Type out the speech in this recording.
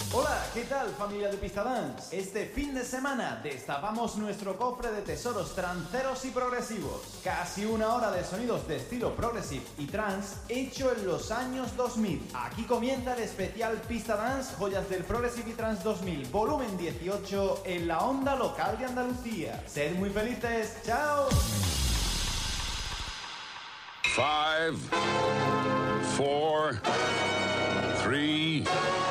Hola, ¿qué tal familia de Pista Dance? Este fin de semana destapamos nuestro cofre de tesoros tranceros y progresivos. Casi una hora de sonidos de estilo progressive y trance hecho en los años 2000. Aquí comienza el especial Pista Dance Joyas del Progressive y Trance 2000, volumen 18 en la onda local de Andalucía. Sed muy felices, ¡chao! 5, 4, 3,